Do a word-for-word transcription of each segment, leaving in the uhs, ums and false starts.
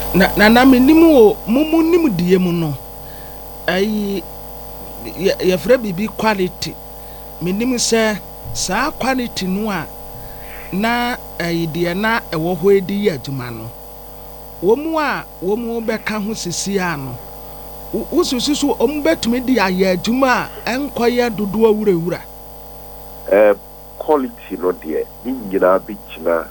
na na na menimu o mumu nimu die mu no ayi ya fra bibi quality menimu sɛ saa quality no a na ayi de na ɛwɔ hɔ edi yɛ adwuma no wɔmu a wɔmu bɛka ho sisi ano ususu so ɔmu bɛtumi di ayɛ adwuma a ɛnkɔyɛ dodoɔ wurawura eh quality no deɛ ne nyinaa bi gyina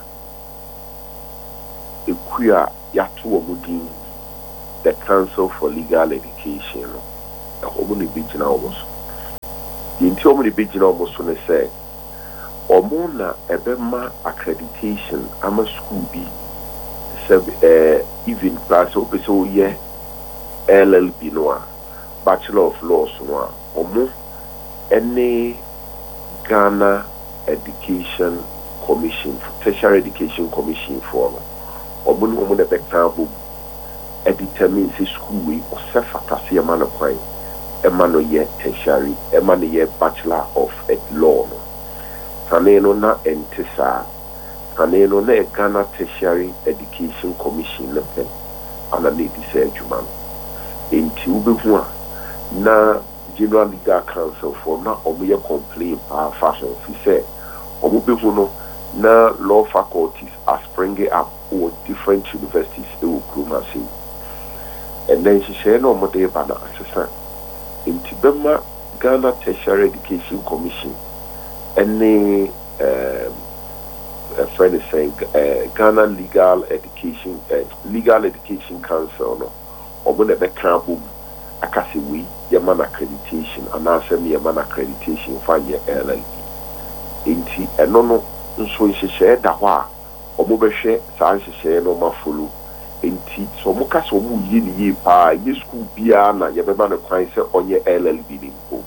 ekuya yato wɔn din the Council for Legal Education no ɛhɔ mo ne bi gyina wɔn so yɛnti wɔn ne bi gyina wɔn so ne sɛ wɔn na ɛbɛma accreditation ama school bi sɛ ɛɛ even class o pɛ sɛ oyɛ L L B no a Bachelor of Laws no a wɔn ɛne Ghana Education Commission, Tertiary Education Commission for no. Omun omun de bekabo e determine say school we o se fatase e ma no kwan e ma no ye tertiary e ma no ye Bachelor of Ed Law no. Tane no na entisa tane no na Ghana Tertiary Education Commission le pe ana ne di se adwuma no. Enti ubehu a na General Legal Council for na omuye complain pa fashion fi say omubehu no na law faculties are springing up or different universities in Kumasi. And then she said no more ba na assistant in Tibema Ghana Tertiary Education Commission and the um a friend is saying uh, Ghana Legal Education uh, Legal Education Council no omo be kan boom akase we yaman accreditation and answer me yaman accreditation for your L L B inti eno no nso nhyehyɛ da hɔ a ɔmo bɛhwɛ saa nhyehyɛ no ma follow inti so ɔmo ka so ɔmo yie ne yie paa yɛ school bia na yɛbɛma no kwan sɛ ɔnyɛ L L B ne mpo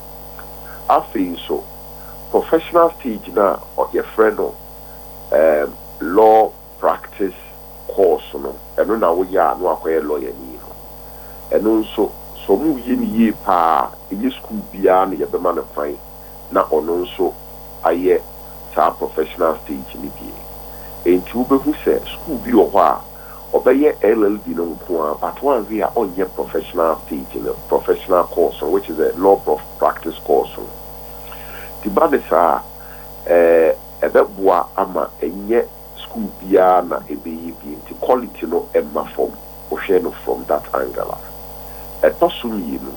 afei nso professional stage na ɔyɛ frɛ no um, law practice course no ɛno na woyɛ a no akɔyɛ lawyer ni no ɛno nso so ɔmo yie ne yie paa yɛ school bia na yɛbɛma no kwan na ɔno nso ayɛ saa professional stage ni bi enti ubehu sɛ school bi wɔ hɔ a ɔbɛyɛ L L B no nko a but one we a ɔnyɛ professional stage no professional course which is a law prof practice course no di ba de saa ɛɛ ɛbɛboa ama ɛnyɛ school biara na ɛbɛyɛ bi enti quality no ɛma fam ɔhwɛ no from that angle a ɛtɔ so mmienu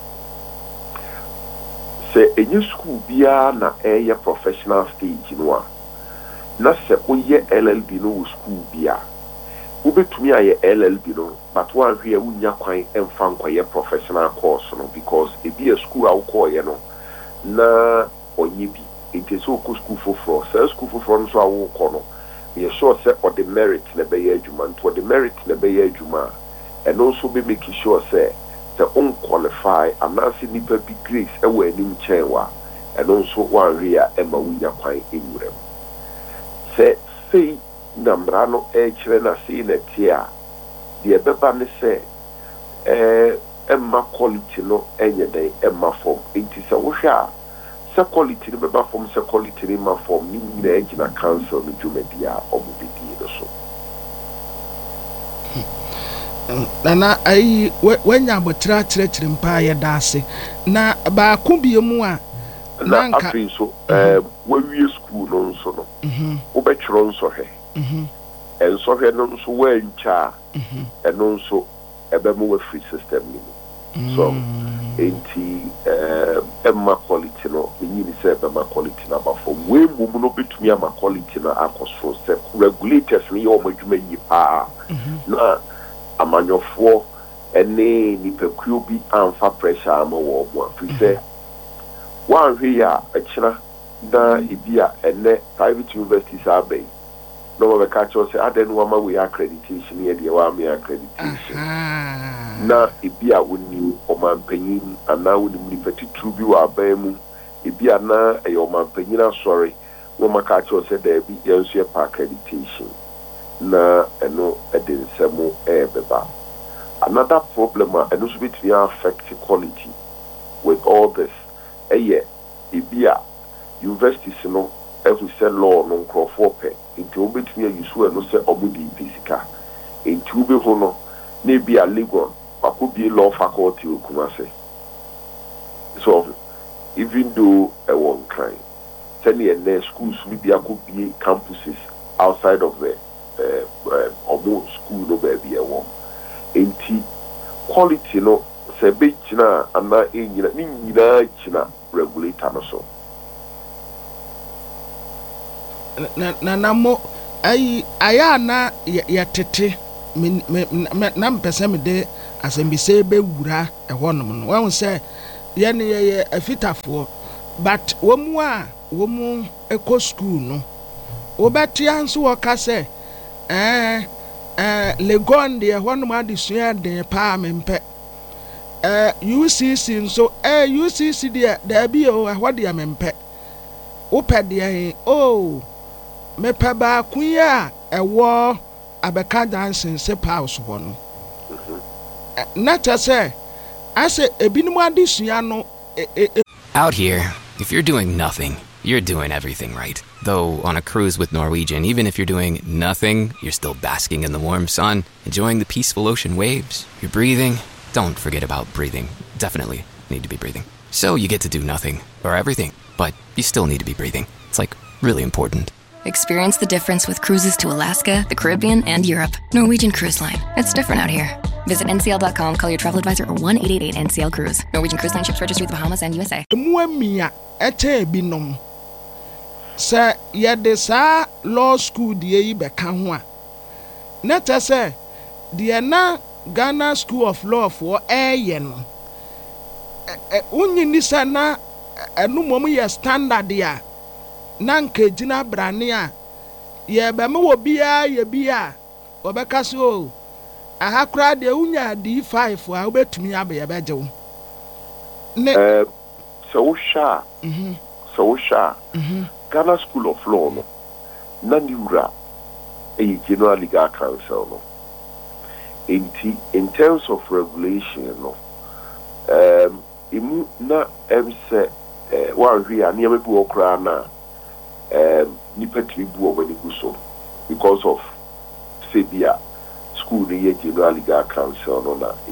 se enye school bia na eye professional stage no a na se oye L L B no wo school bia wo betumi aye L L B no but one hwe wunya kwan emfa nkwaye professional course no because e be a school a wo call ye no na onye bi enti so ko school for so school for no so a wo call no ye sure say or the merit na be ye adwuma nto the merit na be ye adwuma and also be making sure say the unqualified and now see nipa be grace e we anim chewa and also one rea e ma wunya kwan enwurem se sei namra no e kire na sei na tia de beba ne se eh emma quality no enye den emma form enti se wo hwa se quality no beba form se quality no ma form ni na egina council no dwumadia omubedi no so nana ayi wanya abotra kyerɛkyerɛ mpa yɛ daase na baako bie mu a na afei so eh wawie school no nso no wo bɛkyerɛ nsɔhwɛ mhm nsɔhwɛ no nso wantwa ɛno nso ɛbɛma wa free system ni so enti eh emma quality no menyini sɛ ɛbɛma quality na ba for we mu no betumi ama quality na akɔso sɛ regulators ni yɛ ɔmo adwuma yi paa na amanyofo ene nipakuo bi amfa pressure ama wo mo afi sɛ wan hwe ya akira na ibia ene private universities abai no we ka cho say aden wa ma we accreditation ye de wa me accreditation na ibia woni o man panyin ana woni nipati tu bi wa abai mu ibia na e o man panyin asori no ma ka cho say da bi yenso ye pa accreditation na eno edinsemo ebeba another problem a eno so betumi affect quality with all this eye ibia universities no ehu se law no nkrofo pe nti obetumi ayusu eno se omudi fisika enti ube ho no na bi a Legon wako bi law faculty Kumase. So even though a one kind tell me a schools maybe I could be campuses outside of the uh, uh, almost school no baby a one enti quality no se be china ana e nyina ni nyina china regulator no so na na na mo ai aya na ya tete na mpese me de asembise be wura e honom no wan se ye ne ye afitafo but womu a womu eko school no obeti anso woka se eh eh Legon de honom adesua de pa mempe eh U C C nso eh U C C de da bi o ahode mempe opede eh oh me pa ba kuya ewo abeka dancing se house ho no na ta say ase ebinumu adesua no out here if you're doing nothing you're doing everything right though on a cruise with Norwegian even if you're doing nothing you're still basking in the warm sun enjoying the peaceful ocean waves you're breathing don't forget about breathing definitely need to be breathing so you get to do nothing or everything but you still need to be breathing it's like really important. Experience the difference with cruises to Alaska, the Caribbean, and Europe. Norwegian Cruise Line. It's different out here. Visit N C L dot com, call your travel advisor, or one eight eight eight N C L Cruise. Norwegian Cruise Line ships registry the Bahamas and U S A. Muamia ete binom. Sa yede sa law school die yi beka ho a. Na ta se de na Ghana School of Law for eye no. Eh unyi ni sa na enu mom ye standard ya. Nanke jina brane a ye be me wo bia ye bia obeka so aha kra de unya D five a obetumi abe ye beje wo ne eh so sha mhm so sha mhm Ghana School of Law no na niura e General Legal Council no enti in terms of regulation no um imu na em se eh wa hwi a ne me bu okra na um nipa tribu over the guso because of Sebia school the General Legal Council no na